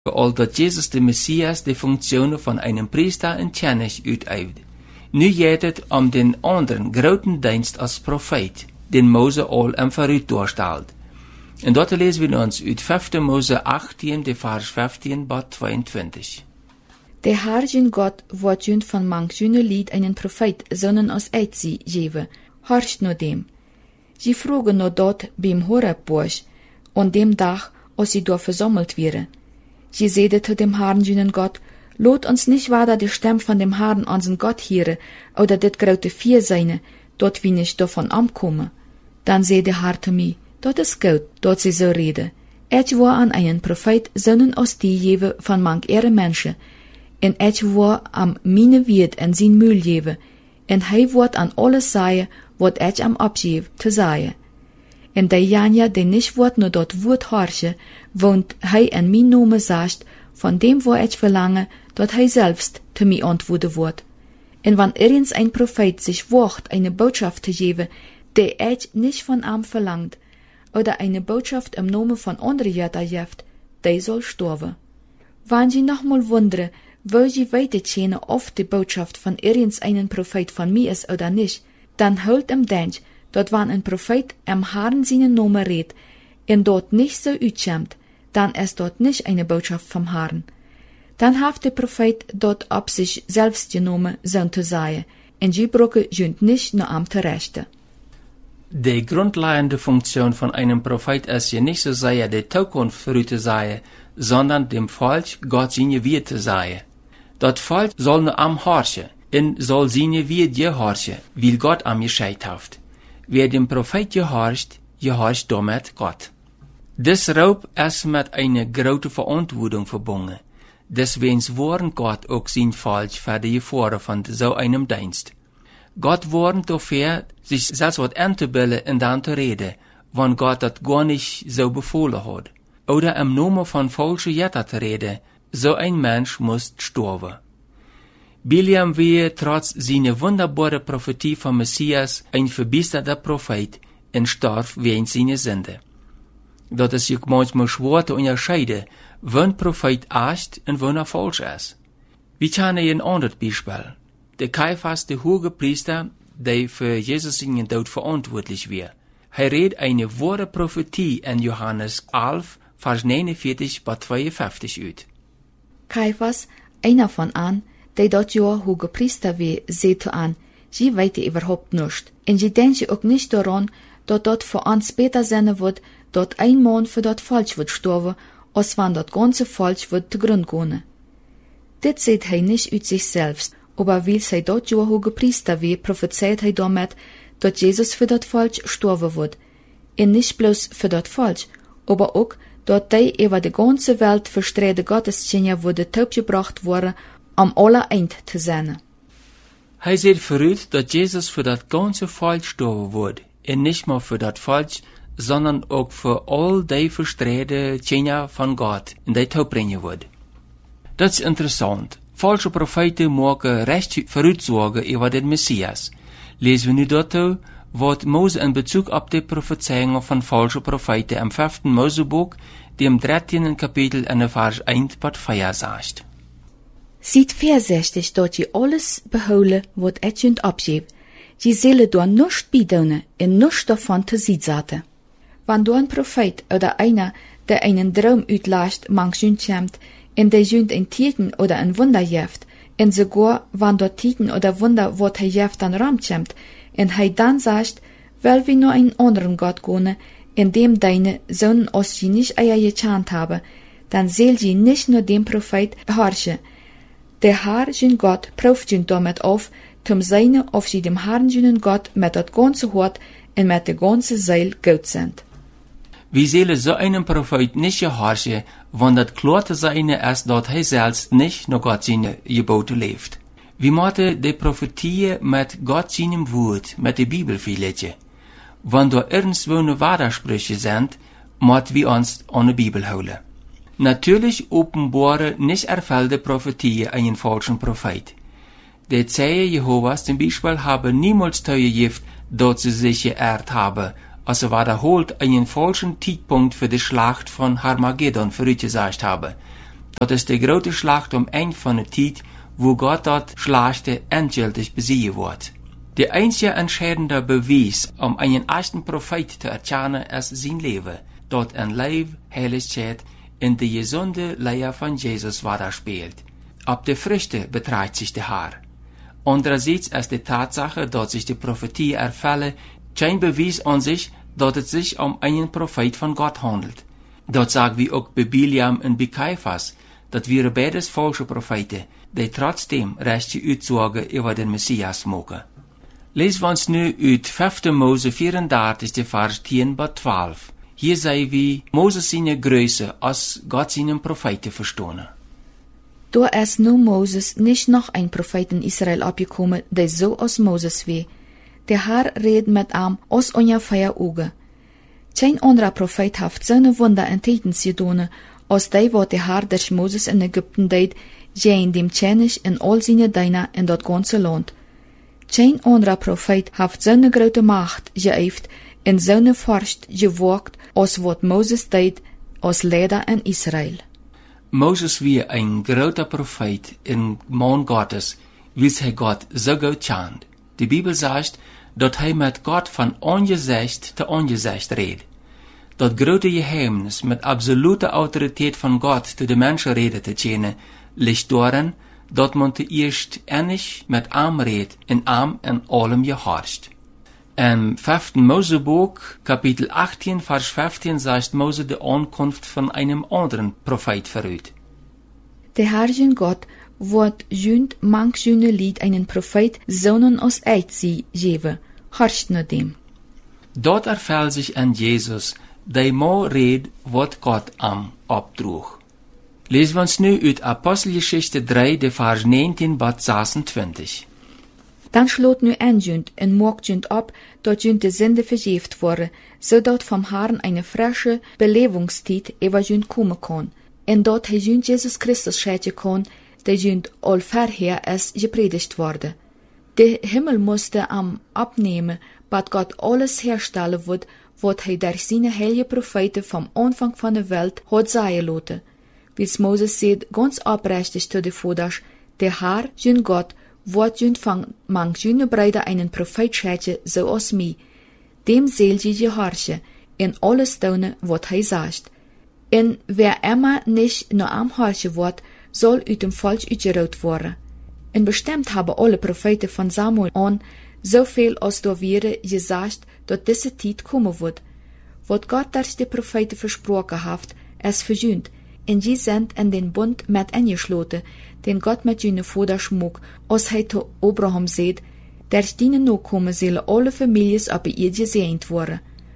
al dat Jezus de Messias de functionen van een priester en kennis uitübt. Nu gaat het om den anderen groten dienst als profeet, den Mose al en vooruit doorstelt. En dat lezen we ons uit 5 Mose 18, de vers 15 tot 22. Der Herr jün Gott wordt jün van manch jüne Lied einen Prophet zonen als Eitzi geven, horcht no dem. Sie vroegen no dort beim Horeb-Busch, und dem Tag, als sie dort versammelt wären. Sie sedete dem Herrn jünen Gott, lot uns nicht weiter die Stimme von dem Herrn unseren Gott hören, oder dit grote Vier seine, dort wie nicht davon ankomme. Dann seh der Herr zu mir, dort ist gut, dort sie so rede. Ich war an einen Prophet zonen als die jewe von manch ihre Menschen, en ich war am mine Wied en zijn Mühl geven, en hij wordt an alles sagen, wat ich am abgeef te sagen. En de Janja, die nicht wordt nur dort Wort horche, woont hij en mijn Nome sagt, von dem wo ich verlange, dort hij selbst te mir antwoorden wordt. En wann irgends ein Prophet sich wagt, eine Botschaft te geven, die ich nicht von ihm verlangt, oder eine Botschaft im Nome von anderen Jötter jeft, die soll sterben. Wann sie nochmal wundere, wo sie weiterkennen, ob die Botschaft von irgendeinem Prophet von mir ist oder nicht, dann holt im Denk, dort wann ein Prophet am Herrn seinen Namen redet, und dort nicht so utschämt, dann ist dort nicht eine Botschaft vom Herrn. Dann hat der Prophet dort ab sich selbst genommen, so zu sagen, und sie brauchen jünd nicht nur am zu rechten. Die grundlegende Funktion von einem Prophet ist ja nicht so sehr die Zukunft früh zu sagen, sondern dem Volk Gott seine Wied zu sagen. Dat Volk soll nur am horchen, en soll seine Wied gehorchen, weil Gott am gescheit hat. Wer dem Prophet gehorcht damit Gott. Des Raub ist mit einer großen Verantwortung verbunden. Deswegen warnt Gott auch sein Volk für die Gefahren von so einem Dienst. Gott warnt dafür, sich selbst wat anzubilden und dann zu reden, wann Gott das gar nicht so befohlen hat. Oder im Namen von falschen Jetter zu reden, so ein Mensch muss sterben. Biliam war trotz seiner wunderbaren Prophetie vom Messias ein verbissterter Prophet und starb wegen seiner Sünde. Dat ist auch manchmal schwer zu unterscheiden, wann Prophet echt und wann falsch ist. Wir kennen ein anderes Beispiel. Der Kaiphas, der hohe Priester, der für Jesus seinen Tod verantwortlich war. Er redet eine wahre Prophetie in Johannes 11, Vers 49 bis 52 uit. Kaiphas, einer von an, der dort ja hohe Priester war, sagte an, sie weite überhaupt nicht. Und sie denken auch nicht daran, dass dort für uns später sein wird, dort ein Mann für dort falsch wird sterben, als wenn dort ganze falsch wird zu Grund gehen. Das sieht er nicht aus sich selbst, aber weil sei dort ja hohe Priester war, prophezeit er damit, dass Jesus für dort falsch sterben wird. Und nicht bloß für dort falsch, aber auch, dort die über die ganze Welt verstreute Gottesdienste wurde taubgebracht worden, aller End zu sein. Hij zei vooruit dat Jezus voor dat ganze Volk sterben wordt. En niet maar voor dat Volk, sondern ook voor al die verstreden Kinder van God en die taubringen wordt. Dat is interessant. Falsche Propheten maken recht vooruitzagen over den Messias. Lezen we nu dat wat Mose in bezug op de Prophezeiungen von falschen Propheten im 5. Mosebuch, dem 13. Kapitel in Vers 1 bis 4 sagt. Seid vorsichtig, dat je alles behouden wat et junt abgeeft. Je zullen door nichts beidoen en nichts davon te zien zaten. Wann du ein Prophet oder einer, der einen Traum uitlaast, manch junt schämt, en der junt ein Tieten oder ein Wunder jeft, en sogar, wann dort Tieten oder Wunder, wat hij jeft an Ram schämt, en hij dan sagt, weil wir nur einen anderen Gott gehen, in dem deine Sohn als sie nicht eier gechant haben, dann soll sie nicht nur dem Prophet horchen. Der Herr, jün Gott, prüft jün damit auf, zum seine, ob sie dem Herrn jünen Gott mit dat ganze Hort und mit der ganze Seil gut sind. Wie sollen so einem Prophet nicht gehorchen, wenn das klar zu sein ist, dass er selbst nicht nach Gott seine Gebote lebt? Wie moeten die Prophetie mit Gott seinem Wort, mit der Bibel vergleichen? Wenn da irgendwo eine Widersprüche sind, müssen wir uns an die Bibel holen. Natürlich offenbaren nicht erfüllte Prophetien einen falschen Prophet. Die Zeugen Jehovas zum Beispiel haben niemals zugegeben, dass sie sich geirrt haben, also wiederholt einen falschen Zeitpunkt für die Schlacht von Armageddon vorhergesagt haben. Dat is de grote Schlacht eind van de tijd, wo Gott dat Schlachte endgültig besiegen wird. Der einzige entscheidende Beweis, einen echten Prophet zu erkennen, ist sein Leben, dort ein Leben Heiligkeit in die gesunde Lehre von Jesus widerspiegelt. Ob die Früchte beträgt sich der Herr. Andererseits ist die Tatsache, dass sich die Prophetie erfälle, kein Beweis an sich, dass es sich einen Prophet von Gott handelt. Dort sagen wir auch bei Biliam und bei Kaiphas, dat wäre beides falsche Propheten, die trotzdem rechte Aussagen über den Messias machen. Lesen wir uns nu uit 5. Mose 34, Vers 10 bis 12. Hier sei wie Moses seine Größe als Gott seinen Propheten verstehen. Da ist nu Moses nicht noch ein Prophet in Israel abgekommen, der so als Moses wie. Der Herr redet mit ihm aus ungefähr Augen. Kein anderer Prophet hat seine Wunder und Taten getan, als die, was der Herr durch Moses in Ägypten deed, gegen dem Tschenisch in all seine Diener in dat ganze Land. Kein anderer Prophet hat seine große Macht geäuft und seine Furcht gewagt, als wat Moses deed als Leider in Israel. Moses war ein großer Prophet in Mann Gottes, weil er Gott so gut kennt. Die Bibel sagt, dass er mit Gott von Angesicht zu Angesicht redet. Das große Geheimnis mit absoluter Autorität von Gott zu den Menschen reden zu können, liegt darin, dass man zuerst ähnlich mit ihm redet, in ihm in allem gehorcht. Im 5. Mosebuch, Kapitel 18, Vers 15, sagt Mose die Ankunft von einem anderen Prophet verrät. Der Herr Gott wird jünd manch jüne Lied einen Prophet Sohnen aus Eitzi geben, horcht nur dem. Dort erfällt sich an Jesus, der mal redet, wat Gott am abdroeg. Lesen wir uns nu uit Apostelgeschichte 3, de Vers 19 bis 26. Dan sloot nu jünd en mocht jünd ab, dat jünd de Sünde vergeeft worden, zodat vom Herrn eine frische Belebungstijd über jünd kommen kann, en dat hij jünd Jesus Christus scheiden kann, der jünd all verher ist gepredigt worden. Der Himmel musste am abnehmen, bat Gott alles herstellen wird, wat hij durch seine heilige Propheten vom Anfang von der Welt hat sagen lassen. Wie Moses sagt, ganz abrechtig zu den Voders, der Herr, jün Gott, wird jün von manch jüne Brüder einen Prophet scheiden, so als mich. Dem soll je gehorchen, in alles tun, wat hij sagt. En wer immer nicht nur am horchen wird, soll uit dem Volk uitgerout worden. En bestimmt haben alle Propheten von Samuel an, so viel als da wäre gesagt, dass diese Zeit kommen wird. Wat Gott durch die Propheten versprochen hat, ist verjünt, en die sind in den Bund mit eingeschloten, den Gott mit jene Voders schmug, als hij zu Abraham seht, durch die Nachkommen sollen alle Families op ihr gesegnet worden.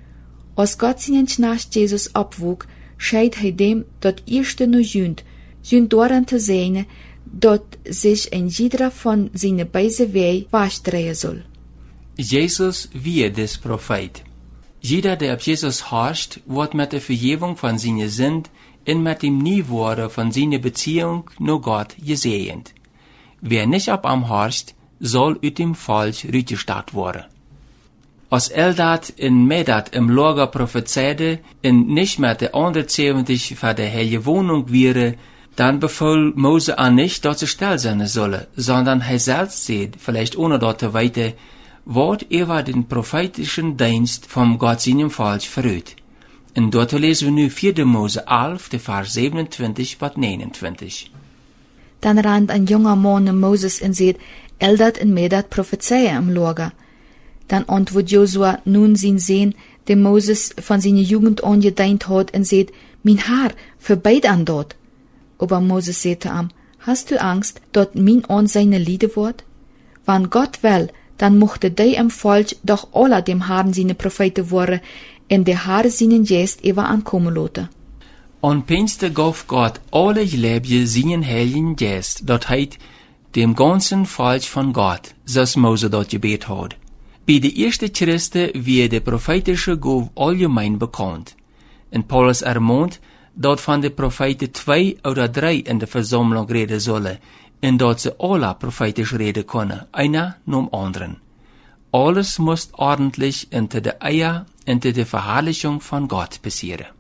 Als Gott seinen Knecht Jesus abwog, scheid hij dem dat erste nur jünd daran zu sehen, dat sich ein jeder von seine beise Wege wasdrehen soll. Jesus wie des Prophet. Jeder, der auf Jesus horcht, wird mit der Vergebung von seiner Sünd und mit dem Nieworden von seiner Beziehung nur Gott gesegnet. Wer nicht auf ihm horcht, soll uit dem Volk rausgestellt werden. Als Eldad in Medad im Lager prophezeide und nicht mit der 170 für der heilige Wohnung wäre, dann befahl Mose an nicht, dass sie still sein solle, sondern er selbst sieht, vielleicht ohne dort zu weiter, wat über den prophetischen Dienst vom Gott seinem Volk verrät. Und dort lesen wir nu 4. Mose 11, de Vers 27 bis 29. Dann rannt ein junger Mann Moses und sieht, Eldad in Medad prophezeie im Lager. Dann antwortet Josua nun sein Sehen, dem Moses von seiner Jugend an gedient hat, und sieht, mein Herr, verbeid an dort. Aber Moses sagte ihm, hast du Angst, dort mein an seine Lieder wird? Wann Gott will, dann mochte die im Volk doch alle dem Herrn seine Propheten worden, und der Herr seinen Geist über ankommen lassen. An Pinste gab Gott alle Gläubige seinen heiligen Geist, dort heit dem ganzen Volk von Gott, so Mose dort gebet hat. Bei den ersten Christen wird der prophetische Gabe allgemein bekannt. Und Paulus ermahnt, dass von den Propheten 2 oder 3 in der Versammlung reden sollen, und dass sie alle prophetisch reden können, einer nach dem anderen. Alles muss ordentlich unter der Eier, unter der Verherrlichung von Gott passieren.